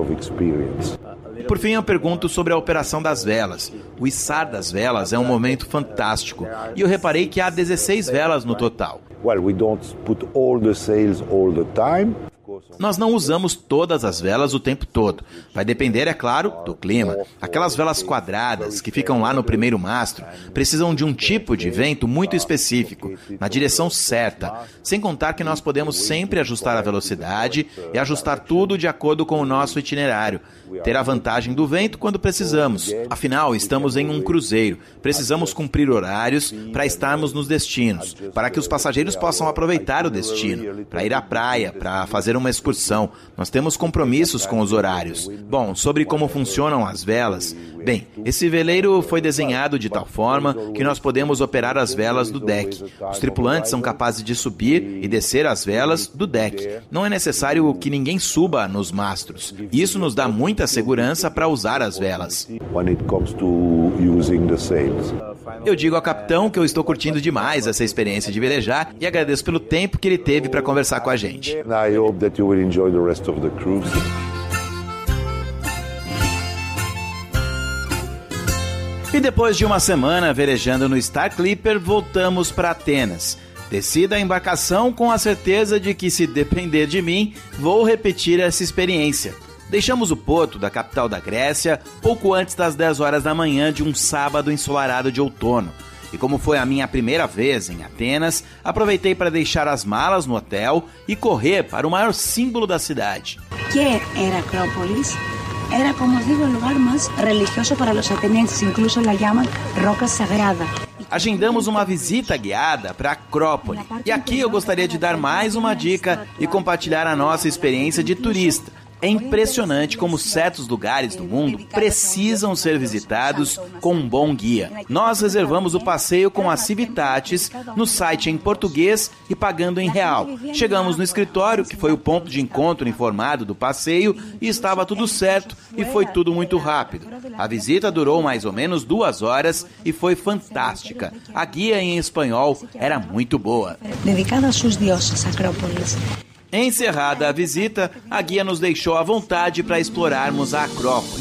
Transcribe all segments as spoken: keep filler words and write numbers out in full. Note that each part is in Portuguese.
of experience. Por fim, eu pergunto sobre a operação das velas. O içar das velas é um momento fantástico. E eu reparei que há dezesseis velas no total. Well, we don't put all the sails all the time. Nós não usamos todas as velas o tempo todo. Vai depender, é claro, do clima. Aquelas velas quadradas que ficam lá no primeiro mastro precisam de um tipo de vento muito específico, na direção certa. Sem contar que nós podemos sempre ajustar a velocidade e ajustar tudo de acordo com o nosso itinerário. Ter a vantagem do vento quando precisamos. Afinal, estamos em um cruzeiro. Precisamos cumprir horários para estarmos nos destinos, para que os passageiros possam aproveitar o destino, para ir à praia, para fazer uma excursão. Nós temos compromissos com os horários. Bom, sobre como funcionam as velas. Bem, esse veleiro foi desenhado de tal forma que nós podemos operar as velas do deck. Os tripulantes são capazes de subir e descer as velas do deck. Não é necessário que ninguém suba nos mastros. Isso nos dá muita segurança para usar as velas. Eu digo ao capitão que eu estou curtindo demais essa experiência de velejar e agradeço pelo tempo que ele teve para conversar com a gente. I hope that you will enjoy the rest of the cruise. E depois de uma semana velejando no Star Clipper, voltamos para Atenas. Desci da embarcação com a certeza de que, se depender de mim, vou repetir essa experiência. Deixamos o porto da capital da Grécia pouco antes das dez horas da manhã de um sábado ensolarado de outono. E como foi a minha primeira vez em Atenas, aproveitei para deixar as malas no hotel e correr para o maior símbolo da cidade. Que era Acrópolis? Era, como digo, o lugar mais religioso para os atenienses, incluso la llaman Roca Sagrada. Agendamos uma visita guiada para Acrópole. E aqui eu gostaria de dar mais uma dica e compartilhar a nossa experiência de turista. É impressionante como certos lugares do mundo precisam ser visitados com um bom guia. Nós reservamos o passeio com a Civitatis no site em português e pagando em real. Chegamos no escritório, que foi o ponto de encontro informado do passeio, e estava tudo certo e foi tudo muito rápido. A visita durou mais ou menos duas horas e foi fantástica. A guia em espanhol era muito boa. Dedicada a seus deuses, Acrópolis. Encerrada a visita, a guia nos deixou à vontade para explorarmos a Acrópole.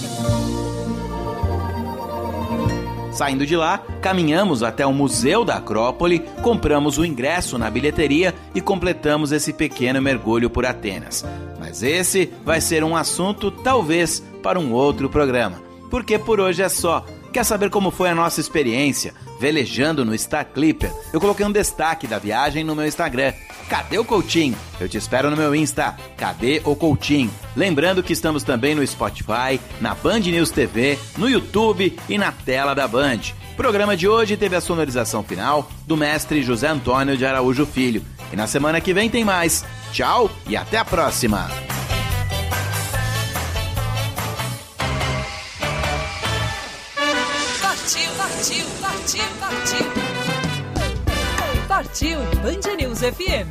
Saindo de lá, caminhamos até o Museu da Acrópole, compramos o ingresso na bilheteria e completamos esse pequeno mergulho por Atenas. Mas esse vai ser um assunto, talvez, para um outro programa. Porque por hoje é só. Quer saber como foi a nossa experiência velejando no Star Clipper? Eu coloquei um destaque da viagem no meu Instagram. Cadê o Coutinho? Eu te espero no meu Insta. Cadê o Coutinho? Lembrando que estamos também no Spotify, na Band News T V, no YouTube e na tela da Band. O programa de hoje teve a sonorização final do mestre José Antônio de Araújo Filho. E na semana que vem tem mais. Tchau e até a próxima! Partiu, partiu, partiu, partiu. Partiu Band News F M.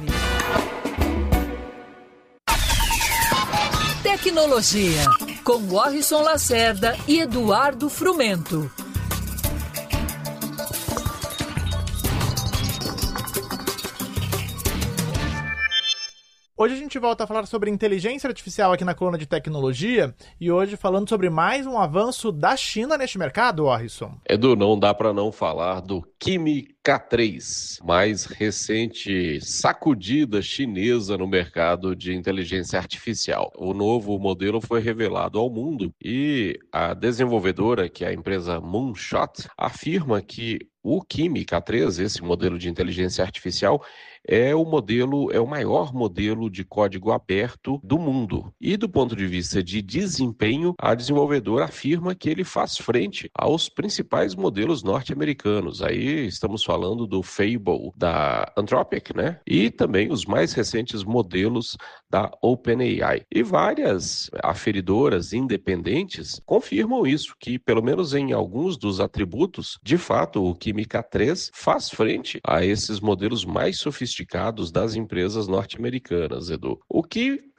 Tecnologia, com Warrison Lacerda e Eduardo Frumento. Hoje a gente volta a falar sobre inteligência artificial aqui na coluna de tecnologia e hoje falando sobre mais um avanço da China neste mercado, Warrison. Edu, não dá para não falar do Kimi K três, mais recente sacudida chinesa no mercado de inteligência artificial. O novo modelo foi revelado ao mundo e a desenvolvedora, que é a empresa Moonshot, afirma que o Kimi K três, esse modelo de inteligência artificial, é o modelo, é o maior modelo de código aberto do mundo. E do ponto de vista de desempenho, a desenvolvedora afirma que ele faz frente aos principais modelos norte-americanos. Aí estamos falando do Fable, da Anthropic, né? E também os mais recentes modelos da OpenAI. E várias aferidoras independentes confirmam isso, que pelo menos em alguns dos atributos, de fato, o Kimi K três faz frente a esses modelos mais sofisticados das empresas norte-americanas, Edu. O que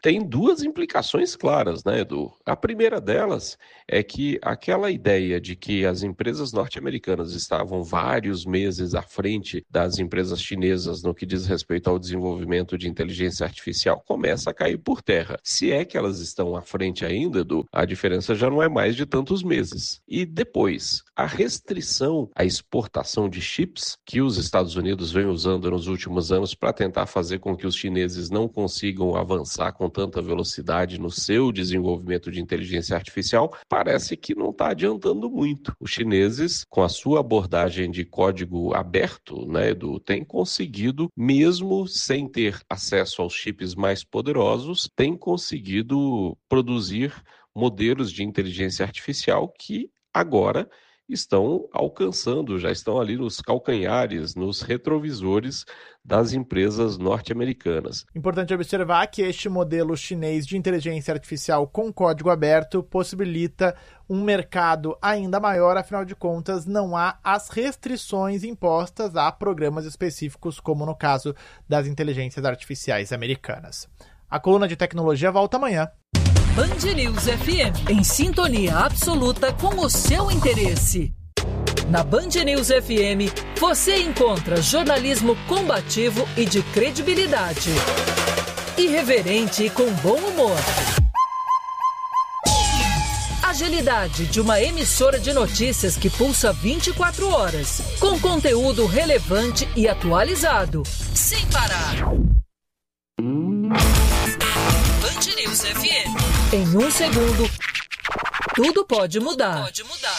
tem duas implicações claras, né, Edu? A primeira delas é que aquela ideia de que as empresas norte-americanas estavam vários meses à frente das empresas chinesas no que diz respeito ao desenvolvimento de inteligência artificial começa a cair por terra. Se é que elas estão à frente ainda, Edu, a diferença já não é mais de tantos meses. E depois, a restrição à exportação de chips que os Estados Unidos vem usando nos últimos anos para tentar fazer com que os chineses não consigam avançar com tanta velocidade no seu desenvolvimento de inteligência artificial, parece que não está adiantando muito. Os chineses, com a sua abordagem de código aberto, né, Edu, têm conseguido, mesmo sem ter acesso aos chips mais poderosos, têm conseguido produzir modelos de inteligência artificial que agora estão alcançando, já estão ali nos calcanhares, nos retrovisores das empresas norte-americanas. Importante observar que este modelo chinês de inteligência artificial com código aberto possibilita um mercado ainda maior, afinal de contas, não há as restrições impostas a programas específicos, como no caso das inteligências artificiais americanas. A coluna de tecnologia volta amanhã. Band News F M, em sintonia absoluta com o seu interesse. Na Band News F M, você encontra jornalismo combativo e de credibilidade. Irreverente e com bom humor. Agilidade de uma emissora de notícias que pulsa vinte e quatro horas, com conteúdo relevante e atualizado, sem parar. Band News F M. Em um segundo, tudo pode mudar. Pode mudar.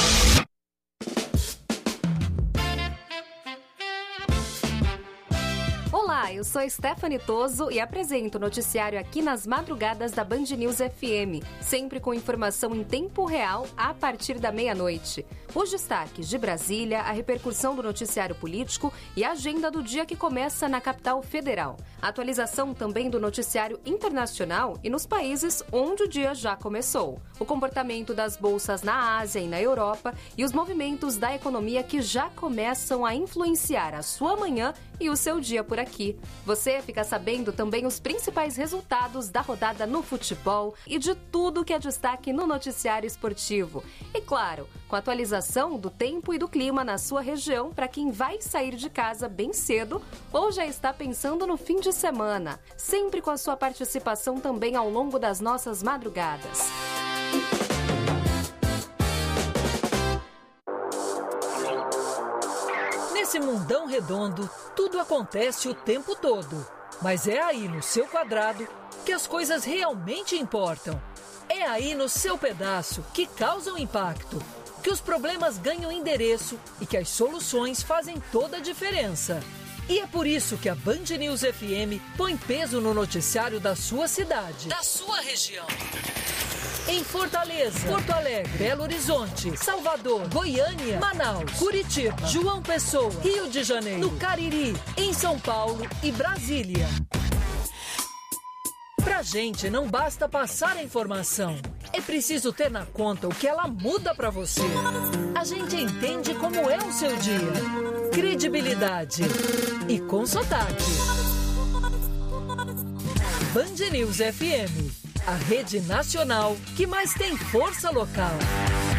Olá, eu sou Stephanie Toso e apresento o noticiário aqui nas madrugadas da Band News F M, sempre com informação em tempo real a partir da meia-noite. Os destaques de Brasília, a repercussão do noticiário político e a agenda do dia que começa na capital federal. A atualização também do noticiário internacional e nos países onde o dia já começou. O comportamento das bolsas na Ásia e na Europa e os movimentos da economia que já começam a influenciar a sua manhã e o seu dia por aqui. Você fica sabendo também os principais resultados da rodada no futebol e de tudo que é destaque no noticiário esportivo. E claro, com a atualização do tempo e do clima na sua região para quem vai sair de casa bem cedo ou já está pensando no fim de semana. Sempre com a sua participação também ao longo das nossas madrugadas. Nesse mundão redondo, tudo acontece o tempo todo. Mas é aí no seu quadrado que as coisas realmente importam. É aí no seu pedaço que causam impacto, que os problemas ganham endereço e que as soluções fazem toda a diferença. E é por isso que a Band News F M põe peso no noticiário da sua cidade, da sua região. Em Fortaleza, Porto Alegre, Belo Horizonte, Salvador, Goiânia, Manaus, Curitiba, João Pessoa, Rio de Janeiro, no Cariri, em São Paulo e Brasília. Pra gente não basta passar a informação, é preciso ter na conta o que ela muda pra você. A gente entende como é o seu dia. Credibilidade e com sotaque. Band News F M, a rede nacional que mais tem força local.